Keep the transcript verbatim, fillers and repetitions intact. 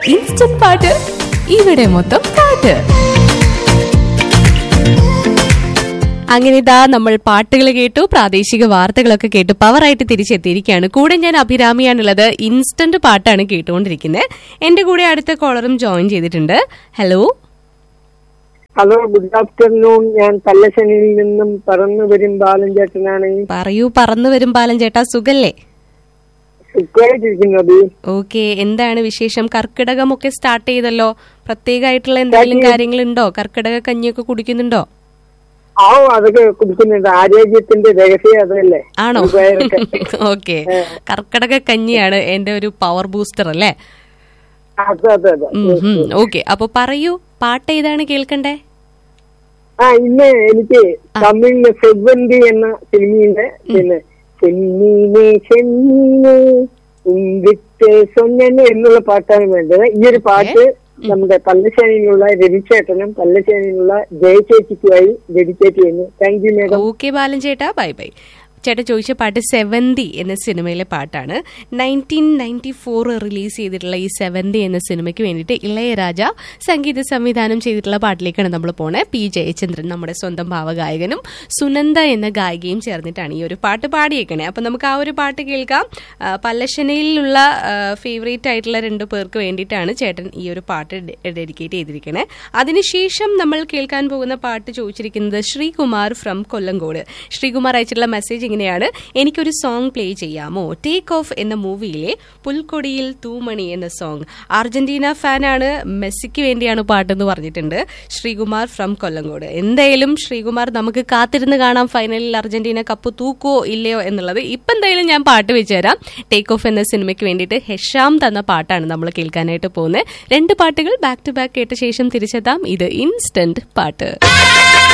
Instant പാട്ട് ഇവിടെ മൊത്തം പാട്ട്. അങ്ങനെ ഇതാ നമ്മൾ പാട്ടുകൾ കേട്ടു, പ്രാദേശിക വാർത്തകളൊക്കെ കേട്ടു, പവറായിട്ട് തിരിച്ചെത്തിയിരിക്കുകയാണ്. കൂടെ ഞാൻ അഭിരാമിയാണുള്ളത്. ഇൻസ്റ്റന്റ് പാട്ടാണ് കേട്ടുകൊണ്ടിരിക്കുന്നത്. എന്റെ കൂടെ അടുത്ത കോളറും ജോയിൻ ചെയ്തിട്ടുണ്ട്. Hello hello, good afternoon. ഞാൻ പല്ലശ്ശനിയിൽ നിന്നും പറന്നു വരും ബാലൻ ചേട്ടനാണ്. പറയൂ, പറന്നു വരും ബാലൻ ചേട്ടാ, സുഖല്ലേ? സുഖമായിട്ടിരിക്കുന്നത്. ഓക്കെ, എന്താണ് വിശേഷം? കർക്കിടകമൊക്കെ സ്റ്റാർട്ട് ചെയ്തല്ലോ. പ്രത്യേകമായിട്ടുള്ള എന്തെങ്കിലും കാര്യങ്ങളുണ്ടോ? കർക്കിടക കഞ്ഞിയൊക്കെ കുടിക്കുന്നുണ്ടോ? ആ, അതൊക്കെ കുടിക്കുന്നുണ്ട്. ആരോഗ്യത്തിന്റെ രഹസ്യം അതല്ലേ? ആണോ? ഓക്കെ, കർക്കിടക കഞ്ഞിയാണ് എന്റെ ഒരു പവർ ബൂസ്റ്റർ അല്ലേ? അതെ അതെ അതെ. ഓക്കെ, അപ്പൊ പറയൂ, പാട്ട് ഏതാണ് കേൾക്കണ്ടേ? ആ, ഇന്ന് എനിക്ക് തമിഴിലെ സെവന്തി എന്ന സിനിമയുടെ പിന്നെ ചെന്നീനെ ചെന്നീനെ ഉങ്കിട്ട് സൊന്നെ എന്നുള്ള പാട്ടാണ് വേണ്ടത്. ഈ ഒരു പാട്ട് നമ്മുടെ പല്ലശ്ശേനിയിലുള്ള രവിചേട്ടനും പല്ലശ്ശേനിയിലുള്ള ജയചേച്ചിക്കുമായി ഡെഡിക്കേറ്റ് ചെയ്യുന്നു. Thank you madam. ഓക്കെ ബാലൻ ചേട്ടാ, ബൈ ബൈ. ചേട്ടൻ ചോദിച്ച പാട്ട് സെവന്തി എന്ന സിനിമയിലെ പാട്ടാണ്. നയൻറ്റീൻ നയൻറ്റി ഫോർ റിലീസ് ചെയ്തിട്ടുള്ള ഈ സെവന്തി എന്ന സിനിമയ്ക്ക് വേണ്ടിയിട്ട് ഇളയരാജ സംഗീത സംവിധാനം ചെയ്തിട്ടുള്ള പാട്ടിലേക്കാണ് നമ്മൾ പോണേ. പി ജയചന്ദ്രൻ, നമ്മുടെ സ്വന്തം ഭാവഗായകനും സുനന്ദ എന്ന ഗായികയും ചേർന്നിട്ടാണ് ഈ ഒരു പാട്ട് പാടിയേക്കണേ. അപ്പം നമുക്ക് ആ ഒരു പാട്ട് കേൾക്കാം. പല്ലശ്ശനയിലുള്ള ഫേവറേറ്റ് ആയിട്ടുള്ള രണ്ടു പേർക്ക് വേണ്ടിയിട്ടാണ് ചേട്ടൻ ഈ ഒരു പാട്ട് ഡെഡിക്കേറ്റ് ചെയ്തിരിക്കണേ. അതിനുശേഷം നമ്മൾ കേൾക്കാൻ പോകുന്ന പാട്ട് ചോദിച്ചിരിക്കുന്നത് ശ്രീകുമാർ ഫ്രം കൊല്ലങ്കോട്. ശ്രീകുമാർ അയച്ചിട്ടുള്ള മെസ്സേജ് ഇങ്ങനെയാണ്: എനിക്കൊരു സോങ് പ്ലേ ചെയ്യാമോ? ടേക്ക് ഓഫ് എന്ന മൂവിയിലെ പുൽക്കൊടിയിൽ തൂമണി എന്ന സോങ്. അർജന്റീന ഫാനാണ്, മെസ്സിക്ക് വേണ്ടിയാണ് പാട്ടെന്ന് പറഞ്ഞിട്ടുണ്ട് ശ്രീകുമാർ ഫ്രം കൊല്ലങ്കോട്. എന്തായാലും ശ്രീകുമാർ, നമുക്ക് കാത്തിരുന്ന് കാണാം ഫൈനലിൽ അർജന്റീന കപ്പ് തൂക്കോ ഇല്ലയോ എന്നുള്ളത്. ഇപ്പം എന്തായാലും ഞാൻ പാട്ട് വെച്ച് തരാം. ടേക്ക് ഓഫ് എന്ന സിനിമയ്ക്ക് വേണ്ടിയിട്ട് ഹെഷാം തന്ന പാട്ടാണ് നമ്മൾ കേൾക്കാനായിട്ട് പോകുന്നത്. രണ്ട് പാട്ടുകൾ ബാക്ക് ടു ബാക്ക് കേട്ട ശേഷം തിരിച്ചെത്താം. ഇത് ഇൻസ്റ്റന്റ് പാട്ട്.